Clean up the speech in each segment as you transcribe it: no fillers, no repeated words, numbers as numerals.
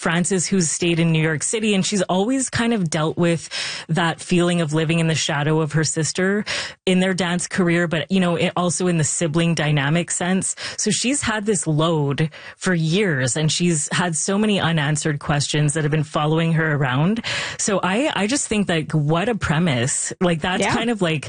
Frances, who's stayed in New York City, and she's always kind of dealt with that feeling of living in the shadow of her sister in their dance career, but, you know, also in the sibling dynamic sense. So she's had this load for years, and she's had so many unanswered questions that have been following her around. So I just think that what a premise. Like, that's kind of like,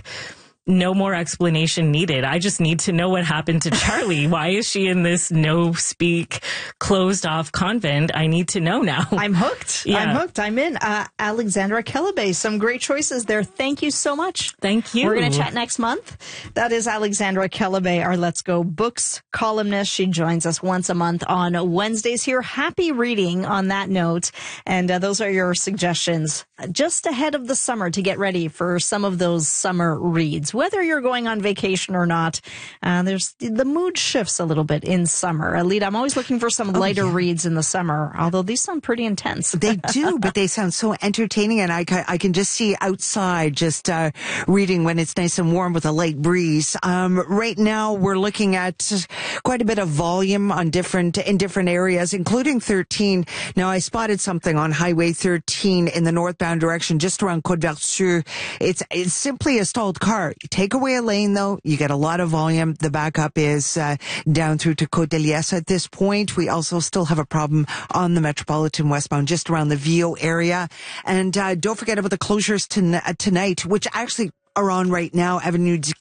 no more explanation needed. I just need to know what happened to Charlie. Why is she in this no-speak, closed-off convent? I need to know now. I'm hooked. Yeah. I'm hooked. I'm in. Alexandra Kelebe, some great choices there. Thank you so much. Thank you. We're going to chat next month. That is Alexandra Kelebe, our Let's Go Books columnist. She joins us once a month on Wednesdays here. Happy reading on that note. And those are your suggestions just ahead of the summer to get ready for some of those summer reads. Whether you're going on vacation or not, there's the mood shifts a little bit in summer. Alita, I'm always looking for some lighter reads in the summer, although these sound pretty intense. They do, but they sound so entertaining, and I can just see outside just reading when it's nice and warm with a light breeze. Right now, we're looking at quite a bit of volume in different areas, including 13. Now, I spotted something on Highway 13 in the northbound direction, just around Côte-Vertu. It's simply a stalled car. You take away a lane, though, you get a lot of volume. The backup is down through to Côte-de-Liesse at this point. We also still have a problem on the Metropolitan westbound, just around the Viau area. And don't forget about the closures tonight, which actually are on right now. Avenue du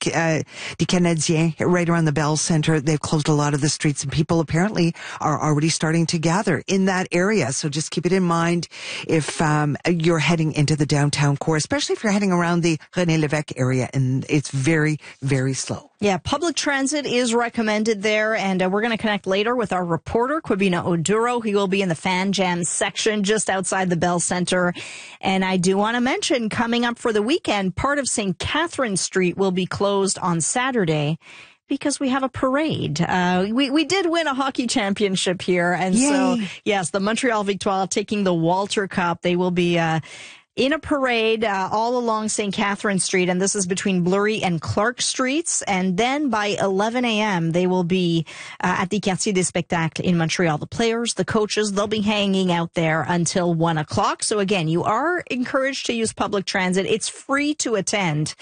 Canadien, right around the Bell Centre. They've closed a lot of the streets, and people apparently are already starting to gather in that area. So just keep it in mind if you're heading into the downtown core, especially if you're heading around the René Lévesque area, and it's very, very slow. Yeah, public transit is recommended there, and we're going to connect later with our reporter, Kwabena Oduro. He will be in the Fan Jam section just outside the Bell Centre. And I do want to mention, coming up for the weekend, part of St. Catherine Street will be closed on Saturday because we have a parade. We did win a hockey championship here, and so, yes, the Montreal Victoire taking the Walter Cup. They will be in a parade all along St. Catherine Street, and this is between Bleury and Clark Streets. And then by 11 a.m., they will be at the Quartier des Spectacles in Montreal. The players, the coaches, they'll be hanging out there until 1 o'clock. So again, you are encouraged to use public transit. It's free to attend.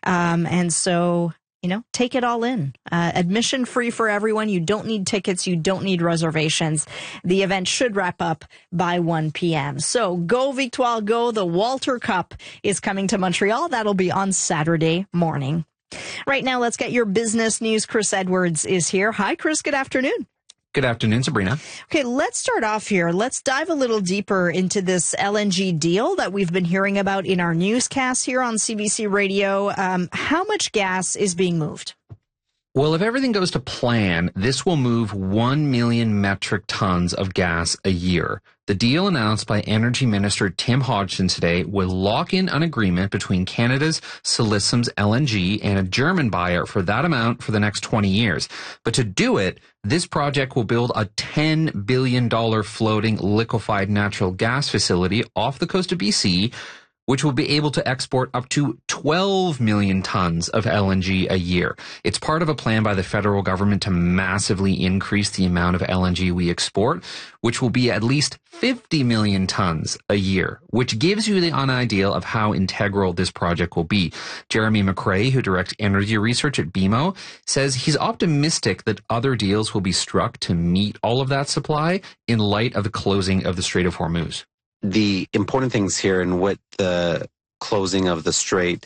And so, you know, take it all in. Admission free for everyone. You don't need tickets. You don't need reservations. The event should wrap up by 1 p.m. So go Victoire, go. The Walter Cup is coming to Montreal. That'll be on Saturday morning. Right now, let's get your business news. Chris Edwards is here. Hi, Chris. Good afternoon. Good afternoon, Sabrina. Okay, let's start off here. Let's dive a little deeper into this LNG deal that we've been hearing about in our newscast here on CBC Radio. How much gas is being moved? Well, if everything goes to plan, this will move 1 million metric tons of gas a year. The deal announced by Energy Minister Tim Hodgson today will lock in an agreement between Canada's Silesum's LNG and a German buyer for that amount for the next 20 years. But to do it, this project will build a $10 billion floating liquefied natural gas facility off the coast of BC, which will be able to export up to 12 million tons of LNG a year. It's part of a plan by the federal government to massively increase the amount of LNG we export, which will be at least 50 million tons a year, which gives you an idea of how integral this project will be. Jeremy McRae, who directs energy research at BMO, says he's optimistic that other deals will be struck to meet all of that supply in light of the closing of the Strait of Hormuz. The important things here and what the closing of the strait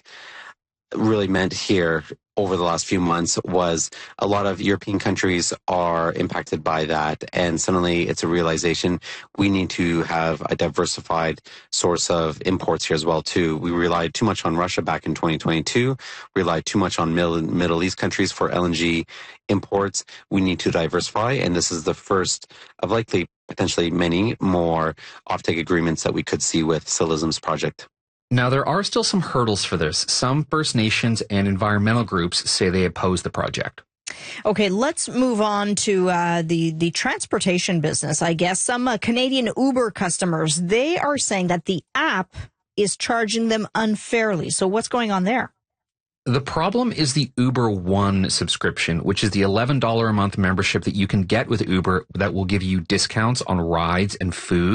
really meant here over the last few months was a lot of European countries are impacted by that. And suddenly it's a realization we need to have a diversified source of imports here as well, too. We relied too much on Russia back in 2022, relied too much on Middle East countries for LNG imports. We need to diversify. And this is the first of likely potentially many more offtake agreements that we could see with Silesum's project. Now, there are still some hurdles for this. Some First Nations and environmental groups say they oppose the project. Okay, let's move on to the transportation business. I guess some Canadian Uber customers, they are saying that the app is charging them unfairly. So what's going on there? The problem is the Uber One subscription, which is the $11 a month membership that you can get with Uber that will give you discounts on rides and food.